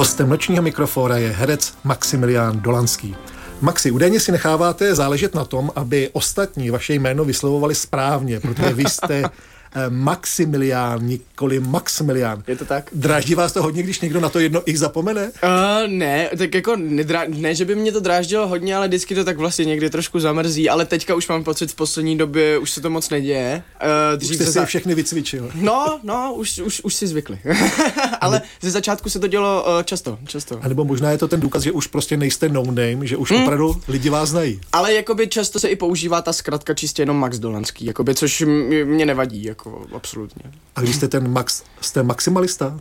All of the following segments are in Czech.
Hostem nočního mikrofóna je herec Maximilián Dolanský. Maxi, údajně si necháváte záležet na tom, aby ostatní vaše jméno vyslovovali správně, protože vy jste Maximilián, nikoli Maximilián. Je to tak? Dráždí vás to hodně, když někdo na to jedno ich zapomene? Ne, tak jako ne, že by mě to dráždilo hodně, ale vždycky to tak vlastně někdy trošku zamrzí, ale teďka už mám pocit, v poslední době už se to moc neděje. Už jste si všechny vycvičil. No, už si zvykli. Ale ze začátku se to dělo často. A nebo možná je to ten důkaz, že už prostě nejste no name, že už opravdu lidi vás znají. Ale jakoby často se i používá ta zkratka čistě jenom Max Dolanský, jakoby, což mě nevadí, jako absolutně. A když jste ten Max, jste maximalista?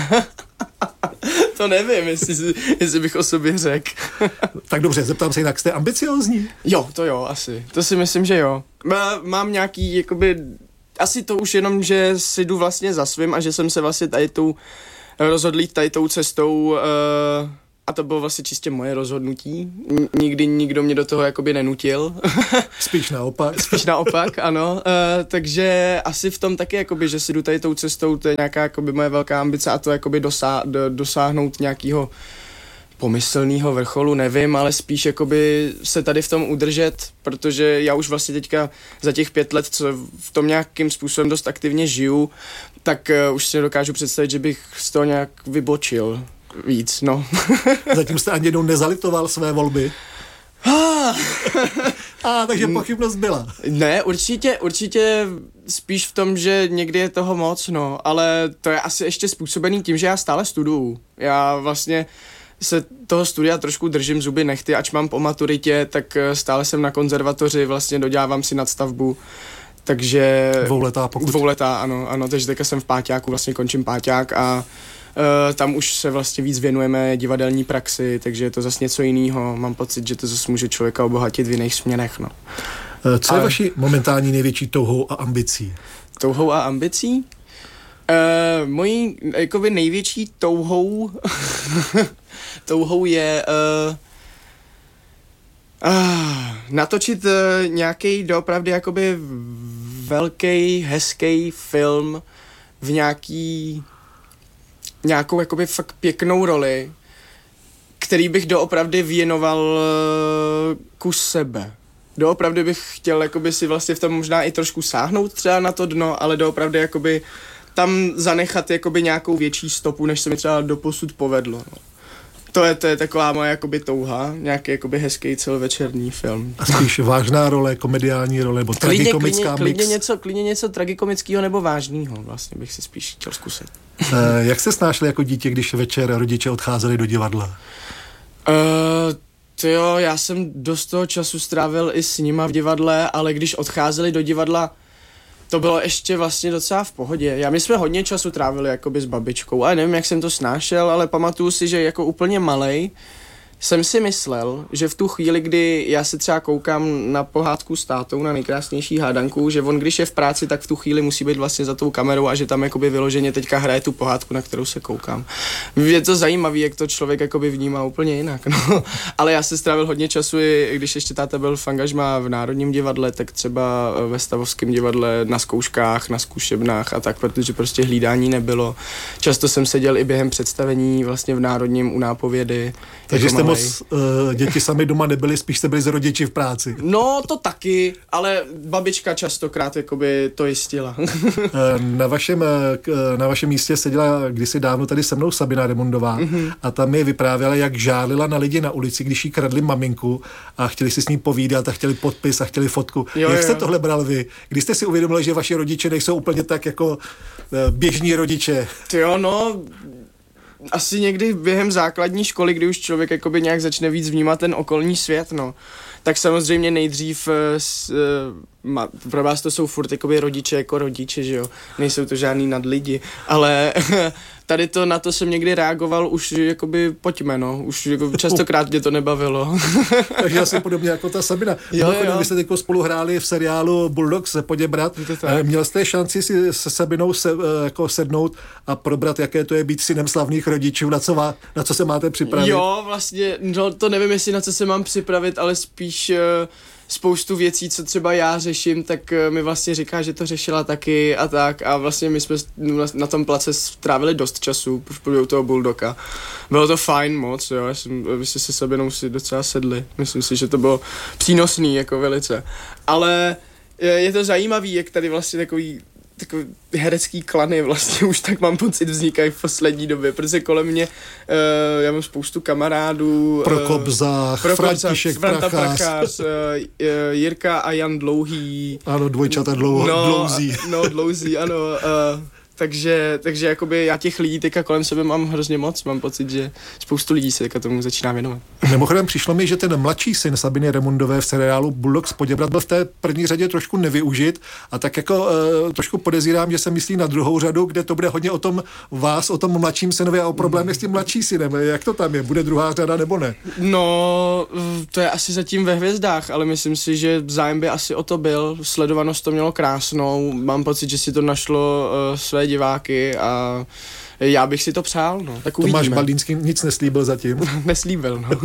To nevím, jestli bych o sobě řekl. Tak dobře, zeptám se jinak, jste ambiciozní? Jo, asi. To si myslím, že jo. Mám nějaký, jakoby, asi to už jenom, že si jdu vlastně za svým a že jsem se vlastně rozhodl tady tou cestou, a to bylo vlastně čistě moje rozhodnutí. Nikdy nikdo mě do toho jakoby nenutil. Spíš naopak, ano. Takže asi v tom taky, jakoby, že si jdu tady tou cestou, to je nějaká jakoby moje velká ambice a to jakoby dosáhnout nějakého pomyslného vrcholu, nevím, ale spíš jakoby se tady v tom udržet, protože já už vlastně teďka za těch 5 let, co v tom nějakým způsobem dost aktivně žiju, tak už si dokážu představit, že bych z toho nějak vybočil víc, no. Zatím jste ani jednou nezalitoval své volby? Takže pochybnost byla. Ne, určitě spíš v tom, že někdy je toho moc, no, ale to je asi ještě způsobený tím, že já stále studuju. Já vlastně se toho studia trošku držím zuby nehty, ač mám po maturitě, tak stále jsem na konzervatoři, vlastně dodělávám si nadstavbu, takže... Dvouletá, ano, takže teďka jsem v páťáku, vlastně končím páťák a tam už se vlastně víc věnujeme divadelní praxi, takže je to zase něco jiného. Mám pocit, že to zase může člověka obohatit v jiných směrech, no. Co je vaší momentální největší touhou a ambicí? Touhou a ambicí? Mojí jakoby největší touhou je natočit nějaký doopravdy jakoby velký, hezký film v nějakou jakoby fakt pěknou roli, který bych doopravdy věnoval kus sebe. Doopravdy bych chtěl jakoby si vlastně v tom možná i trošku sáhnout třeba na to dno, ale doopravdy jakoby tam zanechat jakoby nějakou větší stopu, než se mi třeba doposud povedlo. No. To je taková moje jakoby touha, nějaký jakoby hezký celovečerní film. A spíš vážná role, komediální role, nebo tragikomická mix? Klidně něco tragikomického nebo vážného, vlastně bych si spíš chtěl zkusit. Jak se snášeli jako dítě, když večer rodiče odcházeli do divadla? Já jsem dost toho času strávil i s nima v divadle, ale když odcházeli do divadla, to bylo ještě vlastně docela v pohodě. My jsme hodně času trávili jakoby s babičkou, ale nevím, jak jsem to snášel, ale pamatuju si, že jako úplně malej jsem si myslel, že v tu chvíli, kdy já se třeba koukám na pohádku s tátou, na nejkrásnější hádanku, že on, když je v práci, tak v tu chvíli musí být vlastně za tou kamerou a že tam jakoby vyloženě teďka hraje tu pohádku, na kterou se koukám. Je to zajímavý, jak to člověk jakoby vnímá úplně jinak, no. Ale já se strávil hodně času, i když ještě táta byl v angažmá v Národním divadle, tak třeba ve Stavovském divadle na zkouškách, na zkušebnách a tak, protože prostě hlídání nebylo. Často jsem seděl i během představení vlastně v Národním u nápovědy. Takže jste moc děti sami doma nebyli, spíš jste byli s rodiči v práci. No, to taky, ale babička častokrát jakoby to jistila. Na vašem místě seděla kdysi dávno tady se mnou Sabina Remondová a tam mi vyprávěla, jak žálila na lidi na ulici, když jí kradli maminku a chtěli si s ní povídat a chtěli podpis a chtěli fotku. Jak jste tohle bral vy? Když jste si uvědomili, že vaši rodiče nejsou úplně tak jako běžní rodiče? Asi někdy během základní školy, kdy už člověk jakoby nějak začne víc vnímat ten okolní svět, no. Tak samozřejmě nejdřív pro vás to jsou furt jakoby rodiče jako rodiče, že jo. Nejsou to žádný nadlidi, ale tady to na to jsem někdy reagoval už jakoby pojďme, no. Už jako častokrát mě to nebavilo. Takže asi podobně jako ta Sabina. Vy jste teď spolu hráli v seriálu Bulldogs Poděbrat. Měl jste šanci si se Sabinou jako sednout a probrat, jaké to je být synem slavných rodičů, na co se máte připravit? Jo, vlastně, no, to nevím, jestli na co se mám připravit, ale spíš spoustu věcí, co třeba já řeším, tak mi vlastně říká, že to řešila taky a tak a vlastně my jsme na tom place strávili dost času v průběhu toho Bulldoga. Bylo to fajn moc, jo, my jsme se Sabinou si docela sedli, myslím si, že to bylo přínosný jako velice, ale je to zajímavý, jak tady vlastně takový herecký klany vlastně už tak mám pocit vznikají v poslední době, protože kolem mě já mám spoustu kamarádů. Prokop Zách, František Prachář, Jirka a Jan Dlouhý. Ano, dvojčata Dlouzí. Dlouzí, ano. Takže jakoby já těch lidí teďka kolem sebe mám hrozně moc, mám pocit, že spoustu lidí se teďka tomu začíná věnovat. Mimochodem přišlo mi, že ten mladší syn Sabiny Remundové v seriálu Bulldog z Poděbrad byl v té první řadě trošku nevyužit a tak jako trošku podezírám, že se myslí na druhou řadu, kde to bude hodně o tom mladším synovi a o problémech s tím mladším synem. Jak to tam je? Bude druhá řada nebo ne? No, to je asi zatím ve hvězdách, ale myslím si, že zájem by asi o to byl. Sledovanost to mělo krásnou, mám pocit, že si to našlo své diváky a já bych si to přál, no, tak uvidíme. Tomáš Baldýnský nic neslíbil zatím. Neslíbil, no.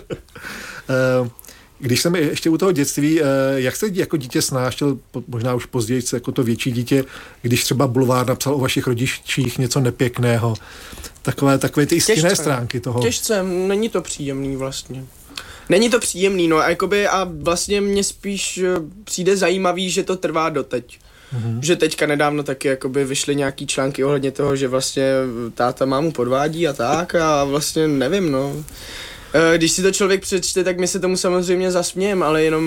Když jsem ještě u toho dětství, jak jste jako dítě snášel, možná už později jako to větší dítě, když třeba Bulvár napsal o vašich rodičích něco nepěkného, takové ty stinné stránky toho. Těžce, není to příjemný vlastně. Není to příjemný, no a vlastně mně spíš přijde zajímavý, že to trvá doteď. Mm-hmm. Že teďka nedávno taky jakoby vyšly nějaký články ohledně toho, že vlastně táta mámu podvádí a tak a vlastně nevím, no. Když si to člověk přečte, tak my se tomu samozřejmě zasmějeme, ale jenom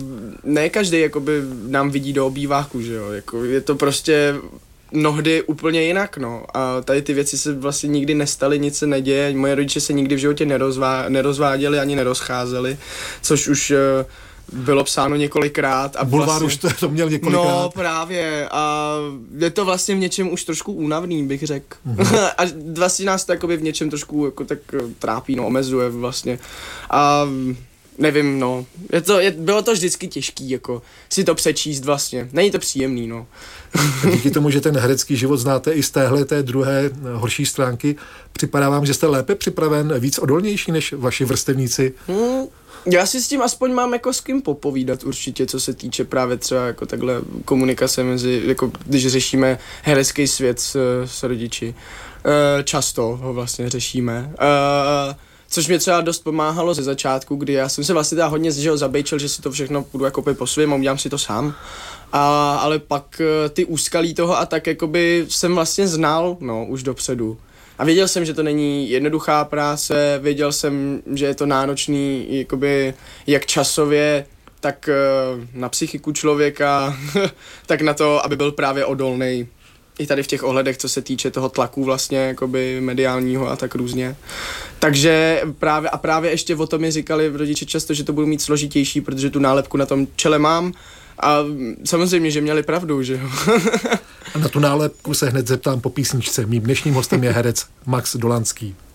ne každý jakoby nám vidí do obýváku, že jo, jako je to prostě mnohdy úplně jinak, no. A tady ty věci se vlastně nikdy nestaly, nic se neděje, moje rodiče se nikdy v životě nerozváděli ani nerozcházeli, což už bylo psáno několikrát. A Bulvár vlastně, už to měl několikrát. No právě a je to vlastně v něčem už trošku únavný, bych řekl. Mm-hmm. A vlastně nás to jakoby v něčem trošku jako tak trápí, no, omezuje vlastně. A nevím, no, bylo to vždycky těžký, jako si to přečíst vlastně. Není to příjemný, no. Díky tomu, že ten herecký život znáte i z té druhé horší stránky, připadá vám, že jste lépe připraven, víc odolnější než vaši vrstevníci? Já si s tím aspoň mám jako s kým popovídat určitě, co se týče právě třeba jako takhle komunikace mezi, jako když řešíme herecký svět s rodiči. Často ho vlastně řešíme. Což mě třeba dost pomáhalo ze začátku, kdy já jsem se vlastně teda hodně zabejčil, že si to všechno půjdu jako po svým a udělám si to sám. Ale pak ty úskalí toho a tak jakoby jsem vlastně znal, no, už dopředu. A věděl jsem, že to není jednoduchá práce, věděl jsem, že je to náročný jakoby jak časově, tak na psychiku člověka, tak na to, aby byl právě odolnej. I tady v těch ohledech, co se týče toho tlaku vlastně jakoby mediálního a tak různě. Takže právě ještě o tom mi říkali rodiče často, že to budu mít složitější, protože tu nálepku na tom čele mám. A samozřejmě, že měli pravdu, že jo. A na tu nálepku se hned zeptám po písničce. Mým dnešním hostem je herec Max Dolanský.